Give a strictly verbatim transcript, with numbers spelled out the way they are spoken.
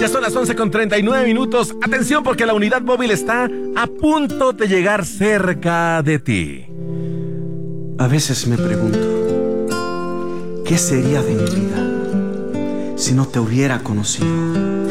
Ya son las once con treinta y nueve minutos. Atención porque la unidad móvil está a punto de llegar cerca de ti. A veces me pregunto, ¿qué sería de mi vida si no te hubiera conocido?